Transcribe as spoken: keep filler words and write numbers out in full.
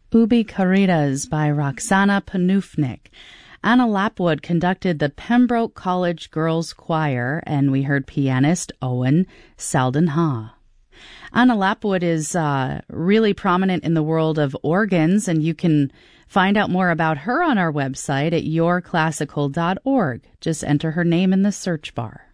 Ubi Caritas by Roxana Panufnik. Anna Lapwood conducted the Pembroke College Girls Choir, and we heard pianist Owen Saldenha. Anna Lapwood is uh, really prominent in the world of organs, and you can find out more about her on our website at your classical dot org. Just enter her name in the search bar.